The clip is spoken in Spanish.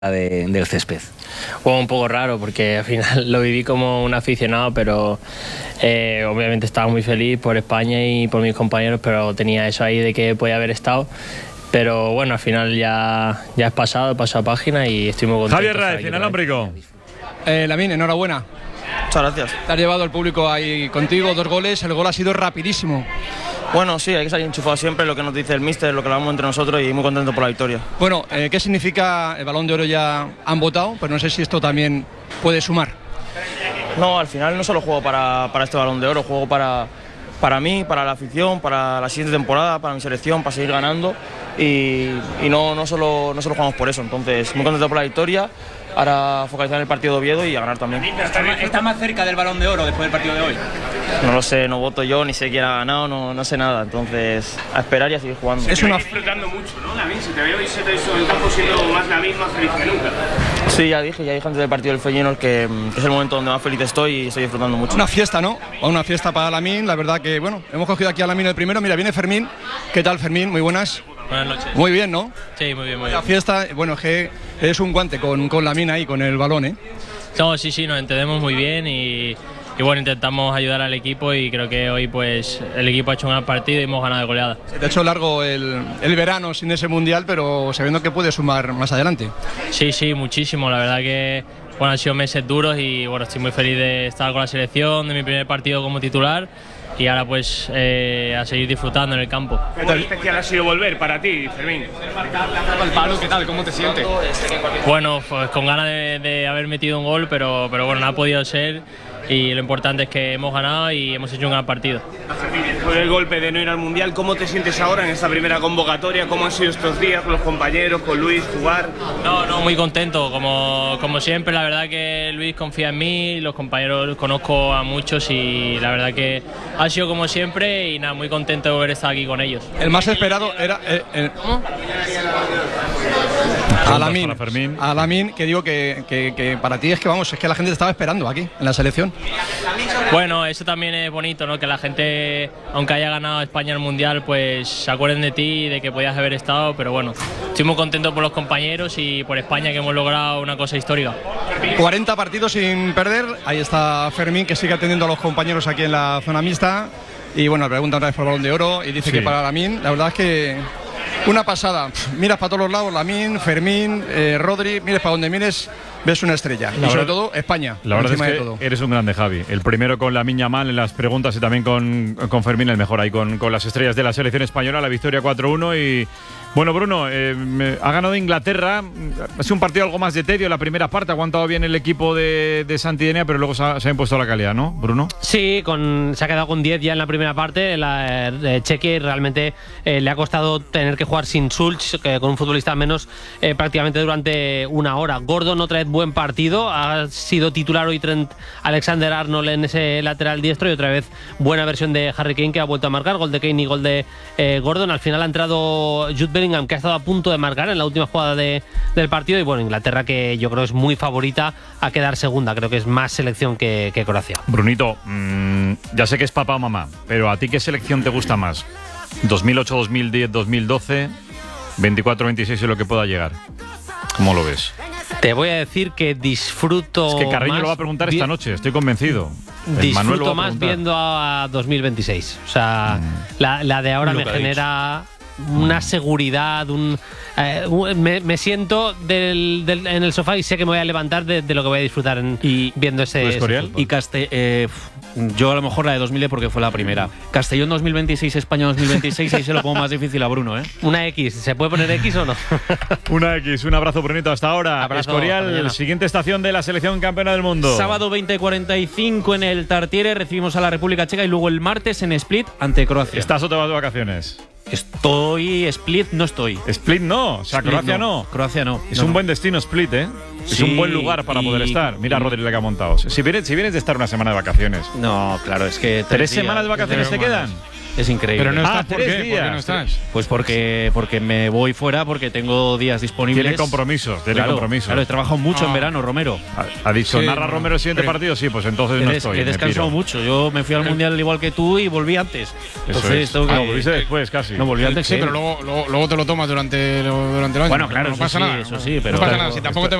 del césped. Fue un poco raro porque al final lo viví como un aficionado, pero obviamente estaba muy feliz por España y por mis compañeros, pero tenía eso ahí de que podía haber estado. Pero bueno, al final ya es pasado, página y estoy muy contento. Javier Raez, inalámbrico. Lamine, enhorabuena. Muchas gracias. Te has llevado el público ahí contigo, 2 goles, el gol ha sido rapidísimo. Bueno, sí, hay que salir enchufado siempre, lo que nos dice el míster, lo que hablamos entre nosotros y muy contento por la victoria. Bueno, ¿qué significa el Balón de Oro? Ya han votado, pero no sé si esto también puede sumar. No, al final no solo juego para este Balón de Oro, juego para mí, para la afición, para la siguiente temporada, para mi selección, para seguir ganando y no solo jugamos por eso. Entonces, muy contento por la victoria. Ahora focalizar en el partido de Oviedo y a ganar también. ¿Está más cerca del Balón de Oro después del partido de hoy? No lo sé, no voto yo, ni sé quién ha ganado, no sé nada. Entonces, a esperar y a seguir jugando. Es disfrutando mucho, ¿no, Lamine? Se te ve hoy en el campo siendo más Lamine, más feliz que nunca. Sí, ya dije antes del partido del Feyenoord que es el momento donde más feliz estoy y estoy disfrutando mucho. Una fiesta, ¿no? Una fiesta para Lamine, la verdad que, bueno, hemos cogido aquí a Lamine el primero. Mira, viene Fermín. ¿Qué tal, Fermín? Muy buenas. Buenas noches. Muy bien, ¿no? Sí, muy bien, muy bien. La fiesta, bueno, es que es un guante con Lamine ahí, con el balón, ¿eh? No, sí, nos entendemos muy bien y bueno, intentamos ayudar al equipo y creo que hoy pues el equipo ha hecho un gran partido y hemos ganado de goleada. Se te ha hecho largo el verano sin ese mundial, pero sabiendo que puede sumar más adelante. Sí, muchísimo. La verdad que bueno, han sido meses duros y bueno, estoy muy feliz de estar con la selección, de mi primer partido como titular. Y ahora pues a seguir disfrutando en el campo. ¿Qué tan especial ha sido volver para ti, Fermín? El palo, ¿qué tal? ¿Cómo te sientes? Bueno, pues con ganas de haber metido un gol, pero bueno, no ha podido ser. Y lo importante es que hemos ganado y hemos hecho un gran partido. Con el golpe de no ir al Mundial, ¿cómo te sientes ahora en esta primera convocatoria? ¿Cómo han sido estos días con los compañeros, con Luis, jugar? No, muy contento, como siempre. La verdad que Luis confía en mí, los compañeros conozco a muchos y la verdad que ha sido como siempre y nada, muy contento de haber estado aquí con ellos. El más esperado era ¿Cómo? A Lamine, que digo que para ti es que vamos, es que la gente te estaba esperando aquí en la selección. Bueno, eso también es bonito, ¿no? Que la gente, aunque haya ganado España el Mundial, pues se acuerden de ti, de que podías haber estado, pero bueno, estoy muy contento por los compañeros y por España, que hemos logrado una cosa histórica. 40 partidos sin perder, ahí está Fermín, que sigue atendiendo a los compañeros aquí en la zona mixta, y bueno, pregunta otra vez por el Balón de Oro, y dice que para Lamine, la verdad es que una pasada. Miras para todos los lados, Lamine, Fermín, Rodri, mires para donde mires, ves una estrella. Y sobre todo, España. La verdad es que eres un grande, Javi. El primero con Lamine Yamal en las preguntas y también con Fermín, el mejor ahí con las estrellas de la selección española. La victoria 4-1 y... Bueno, Bruno, ha ganado Inglaterra. Ha sido un partido algo más de tedio la primera parte. Ha aguantado bien el equipo de Santidenia, pero luego se ha impuesto la calidad, ¿no, Bruno? Sí, se ha quedado con 10 ya en la primera parte. Chequia realmente le ha costado tener que jugar sin Schulz, con un futbolista menos prácticamente durante una hora. Gordon otra vez buen partido. Ha sido titular hoy Trent Alexander-Arnold en ese lateral diestro y otra vez buena versión de Harry Kane, que ha vuelto a marcar. Gol de Kane y gol de Gordon. Al final ha entrado Jude Bellingham, que ha estado a punto de marcar en la última jugada del partido. Y bueno, Inglaterra, que yo creo es muy favorita a quedar segunda. Creo que es más selección que Croacia. Brunito, ya sé que es papá o mamá, pero ¿a ti qué selección te gusta más? ¿2008, 2010, 2012, 24, 26 y lo que pueda llegar? ¿Cómo lo ves? Te voy a decir que disfruto. Es que Carreño lo va a preguntar esta noche, estoy convencido. Disfruto más viendo a 2026. O sea, la de ahora me genera una seguridad, me siento en el sofá y sé que me voy a levantar de lo que voy a disfrutar viendo ese fútbol. Y yo a lo mejor la de 2010 porque fue la primera. Castellón 2026, España 2026, ahí se lo pongo más difícil a Bruno, ¿eh? Una X, ¿se puede poner X o no? Una X, un abrazo, Brunito, hasta ahora. Abrazo, Escorial, siguiente estación de la selección campeona del mundo. Sábado 20:45 en el Tartiere, recibimos a la República Checa y luego el martes en Split ante Croacia. ¿Estás o te vas de vacaciones? Estoy, Split no estoy. Split no, o sea, Split Croacia no. Croacia no. Es un buen destino Split, ¿eh? Es un buen lugar para poder estar. Mira a Rodri que ha montado. Si vienes de estar una semana de vacaciones. No, claro, es que... 3 semanas de vacaciones te quedan. Es increíble. Pero no estás, ¿por 3 qué? ¿Por días. qué no estás? Pues porque me voy fuera, porque tengo días disponibles. Tiene compromisos, Claro, he trabajado mucho en verano, Romero. Ha dicho, Sí, ¿narra Romero el siguiente pero- partido? Sí, pues entonces no estoy. He descansado mucho. Yo me fui al Mundial igual que tú y volví antes. Entonces tengo que… No, volviste después casi. No, volví antes. Sí, pero luego te lo tomas durante el año. Bueno, claro, no eso pasa sí, nada. eso sí, pero… no pasa nada. Si tampoco te